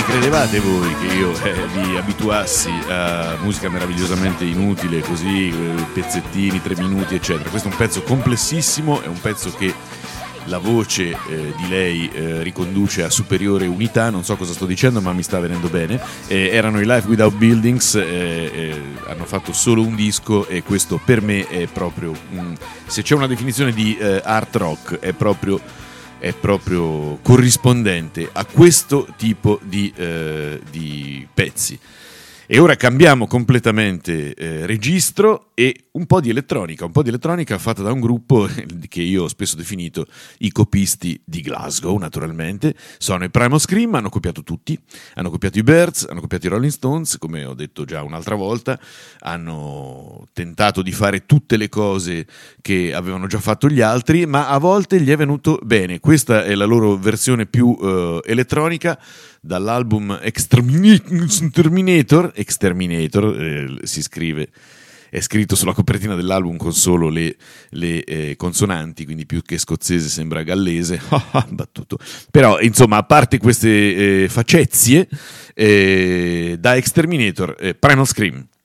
vi credevate voi che io vi abituassi a musica meravigliosamente inutile, così, pezzettini, 3 minuti, eccetera? Questo è un pezzo complessissimo, è un pezzo che la voce di lei riconduce a superiore unità, non so cosa sto dicendo ma mi sta venendo bene. Erano i Life Without Buildings, hanno fatto solo un disco e questo per me è proprio, se c'è una definizione di art rock, è proprio corrispondente a questo tipo di pezzi. E ora cambiamo completamente registro e un po' di elettronica fatta da un gruppo che io ho spesso definito i copisti di Glasgow, naturalmente. Sono i Primal Scream, hanno copiato tutti, hanno copiato i Byrds, hanno copiato i Rolling Stones, come ho detto già un'altra volta, hanno tentato di fare tutte le cose che avevano già fatto gli altri, ma a volte gli è venuto bene. Questa è la loro versione più elettronica, dall'album Exterminator, si scrive, è scritto sulla copertina dell'album con solo le consonanti, quindi più che scozzese sembra gallese, battuto. Però insomma, a parte queste facezie, da Exterminator, Primal Scream.